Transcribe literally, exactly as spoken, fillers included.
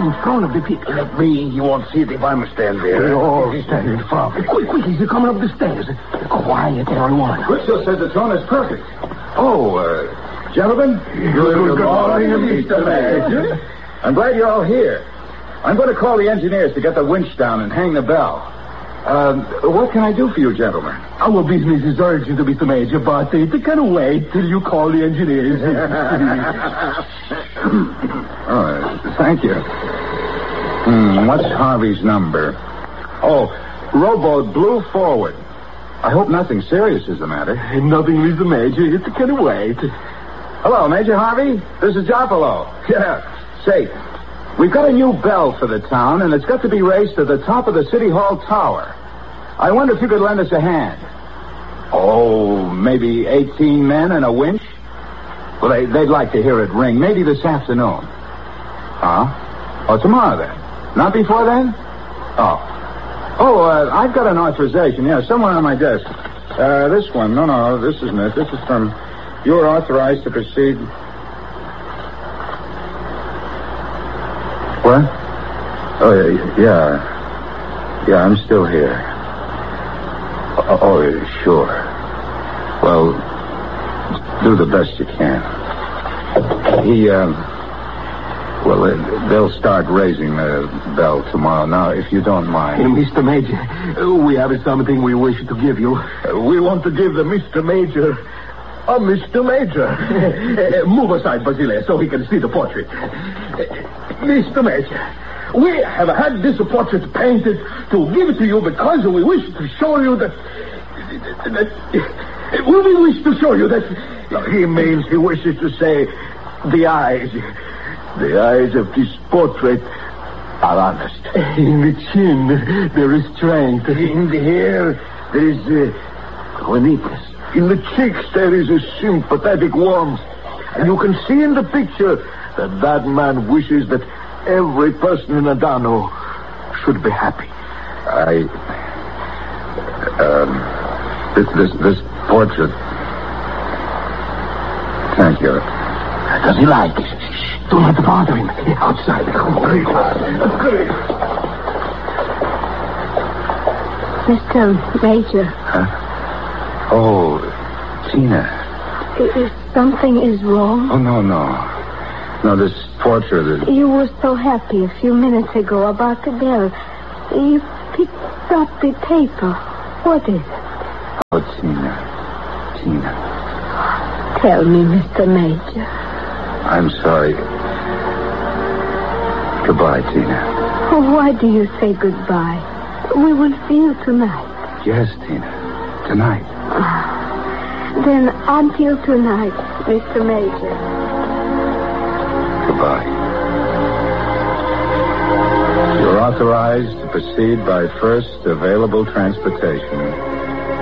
in front of the people. Let me. You won't see it if I'm stand there. They all stand in front. Quick, quick, he's coming up the stairs. Quiet, everyone. Crusoe says the tone is perfect. Oh, uh, gentlemen. Good morning, Mister Major. I'm glad you're all here. I'm going to call the engineers to get the winch down and hang the bell. Um, what can I do for you, gentlemen? Our business is urgent, Mister Major, but it can wait till you call the engineers. Oh, thank you. Hmm, what's Harvey's number? Oh, rowboat Blue forward. I hope nothing serious is the matter. Nothing, Mister Major. It can wait. Hello, Major Harvey. This is Joppolo. Yeah. Say, we've got a new bell for the town, and it's got to be raised to the top of the City Hall tower. I wonder if you could lend us a hand. Oh, maybe eighteen men and a winch? Well, they, they'd like to hear it ring. Maybe this afternoon. Huh? Oh, tomorrow then. Not before then? Oh. Oh, uh, I've got an authorization. Yeah, somewhere on my desk. Uh, this one. No, no, this isn't it. This is from... You're authorized to proceed... What? Oh, yeah, yeah. Yeah, I'm still here. Oh, oh, sure. Well, do the best you can. He, um... Well, uh, they'll start raising the bell tomorrow. Now, if you don't mind... Uh, Mister Major, uh, we have something we wish to give you. Uh, we want to give the Mister Major... a Mister Major. uh, move aside, Basile, so he can see the portrait. Uh, Mister Major, we have had this portrait painted to give it to you because we wish to show you that... that uh, we wish to show you that... Uh, he means he wishes to say the eyes... The eyes of this portrait are honest. In the chin, there is strength. In the hair, there is uh, bonitas. In the cheeks, there is a sympathetic warmth. And you can see in the picture that that man wishes that every person in Adano should be happy. I... Um... This, this, this portrait... Thank you. Does he like it? Do not bother him. Outside. Come on. Mister Major. Huh? Oh, Tina. If something is wrong? Oh, no, no. No, this portrait is... You were so happy a few minutes ago about the bell. You picked up the paper. What is it? Oh, Tina. Tina. Tell me, Mister Major. I'm sorry. Goodbye, Tina. Oh, why do you say goodbye? We will see you tonight. Yes, Tina. Tonight. Ah, then until tonight, Mister Major. Goodbye. You're authorized to proceed by first available transportation.